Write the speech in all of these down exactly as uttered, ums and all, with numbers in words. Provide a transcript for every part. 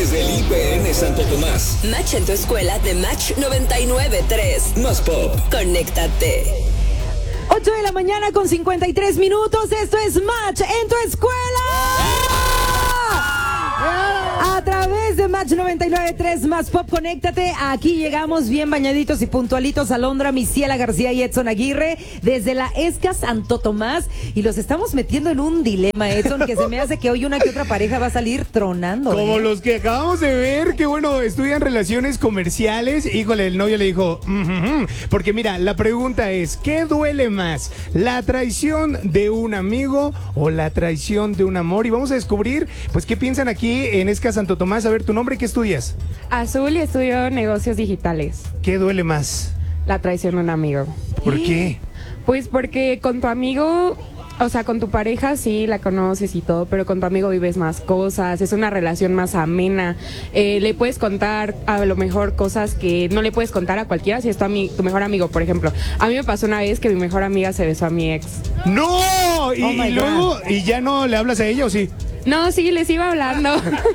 desde el I P N Santo Tomás. Match en tu escuela de Match noventa y nueve punto tres. Más pop. Conéctate. ocho de la mañana con cincuenta y tres minutos. Esto es Match en tu escuela. A través de Match noventa y nueve punto tres Más Pop, conéctate. Aquí llegamos bien bañaditos y puntualitos. Alondra, Misiela García y Edson Aguirre desde la ESCA Santo Tomás. Y los estamos metiendo en un dilema, Edson, que se me hace que hoy una que otra pareja va a salir tronando. Como ¿eh? los que acabamos de ver, que bueno, estudian relaciones comerciales. Híjole, el novio le dijo, mm-hmm. Porque mira, la pregunta es, ¿qué duele más? ¿La traición de un amigo o la traición de un amor? Y vamos a descubrir, pues, qué piensan aquí en ESCA Santo Tomás. A ver, ¿tu nombre qué estudias? Azul, y estudio negocios digitales. ¿Qué duele más? La traición de un amigo. ¿Por qué? Pues porque con tu amigo, o sea, con tu pareja sí la conoces y todo, pero con tu amigo vives más cosas, es una relación más amena. Eh, le puedes contar a lo mejor cosas que no le puedes contar a cualquiera si es tu, ami- tu mejor amigo, por ejemplo. A mí me pasó una vez que mi mejor amiga se besó a mi ex. ¡No! Y, Oh my y luego, God. ¿y ya no le hablas a ella o sí? No, sí, les iba hablando,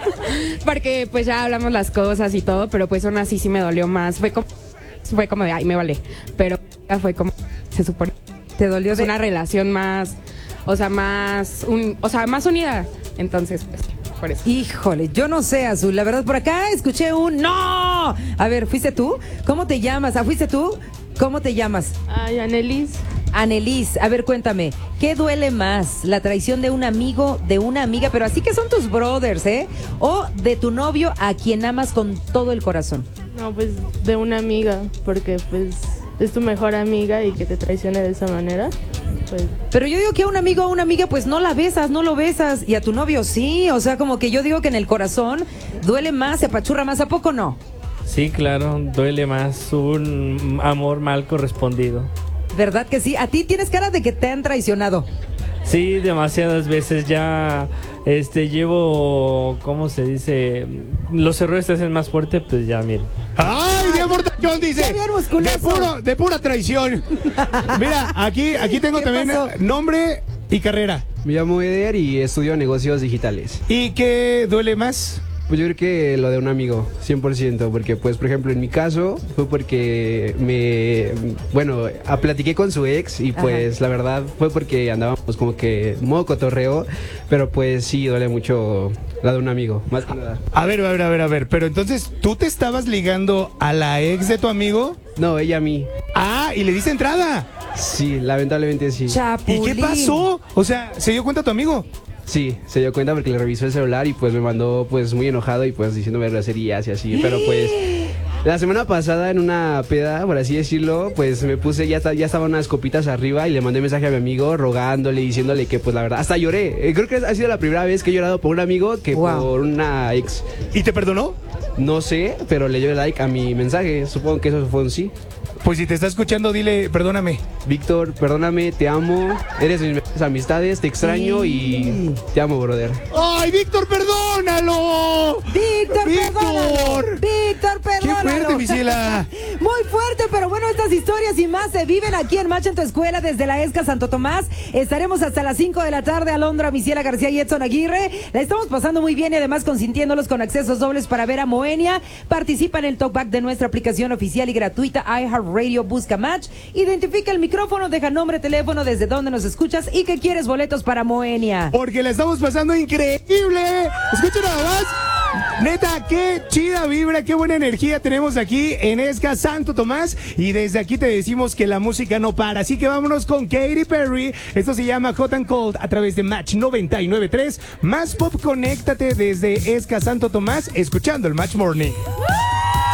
porque pues ya hablamos las cosas y todo, pero pues aún así sí me dolió más. Fue como, fue como de, ay, me vale, pero fue como, se supone, Te dolió es de... una relación más, o sea, más, un, o sea, más unida. Entonces, pues, por eso. Híjole, yo no sé, Azul. La verdad, por acá escuché un ¡no! A ver, ¿fuiste tú? ¿Cómo te llamas? ¿Ah, fuiste tú? ¿Cómo te llamas? Ay, Anelis. Anelis, a ver, cuéntame, ¿qué duele más? ¿La traición de un amigo, de una amiga, pero así que son tus brothers, ¿eh? ¿O de tu novio a quien amas con todo el corazón? No, pues de una amiga, porque pues es tu mejor amiga y que te traicione de esa manera, pues... Pero yo digo que a un amigo o a una amiga pues no la besas, no lo besas, y a tu novio sí, o sea, como que yo digo que en el corazón duele más, se apachurra más, ¿a poco no? Sí, claro, duele más un amor mal correspondido. ¿Verdad que sí? A ti tienes cara de que te han traicionado. Sí, demasiadas veces ya este llevo, ¿cómo se dice? Los errores te hacen más fuerte, pues ya, miren. ¡Ay, bien mortachón! Dice, Qué bien musculoso. de, puro, de pura traición. Mira, aquí, aquí tengo ¿Qué también pasó? nombre y carrera. Me llamo Eder y estudio negocios digitales. ¿Y qué duele más? Pues yo creo que lo de un amigo, cien por ciento, porque pues por ejemplo en mi caso fue porque me, bueno, a- platiqué con su ex y pues Ajá. la verdad fue porque andábamos como que modo cotorreo, pero pues sí duele mucho la de un amigo, más que nada. A ver, a ver, a ver, a ver. Pero entonces, ¿tú te estabas ligando a la ex de tu amigo? No, ella a mí. Ah, y le diste entrada. Sí, lamentablemente sí. Chapulín. ¿Y qué pasó? O sea, ¿se dio cuenta tu amigo? Sí, se dio cuenta porque le revisó el celular y pues me mandó pues muy enojado y pues diciéndome groserías y así, pero pues la semana pasada en una peda, por así decirlo, pues me puse, ya, ta- ya estaban unas copitas arriba y le mandé mensaje a mi amigo rogándole, diciéndole que pues la verdad, hasta lloré. Eh, creo que ha sido la primera vez que he llorado por un amigo que Wow. por una ex. ¿Y te perdonó? No sé, pero le dio like a mi mensaje, supongo que eso fue un sí. Pues si te está escuchando, dile, perdóname. Víctor, perdóname, te amo, eres mis mejores amistades, te extraño y te amo, brother. ¡Ay, Víctor, perdónalo! Víctor, ¡Víctor! perdónalo. Víctor, ¡Qué perdónalo. fuerte, Misiela! Muy fuerte, pero bueno, estas historias y más se viven aquí en Match en tu escuela desde la ESCA Santo Tomás. Estaremos hasta las cinco de la tarde, Alondra, Misiela García y Edson Aguirre. La estamos pasando muy bien y además consintiéndolos con accesos dobles para ver a Moenia. Participa en el talkback de nuestra aplicación oficial y gratuita iHeartRadio. Busca Match, identifica el micrófono, deja nombre, teléfono, desde donde nos escuchas y que quieres boletos para Moenia. Porque la estamos pasando increíble. Escucha nada más. Neta, qué chida vibra, qué buena energía tenemos aquí en ESCA Santo Tomás. Y desde aquí te decimos que la música no para. Así que vámonos con Katy Perry. Esto se llama Hot and Cold a través de Match noventa y nueve punto tres. Más pop, conéctate desde ESCA Santo Tomás, escuchando el Match Morning.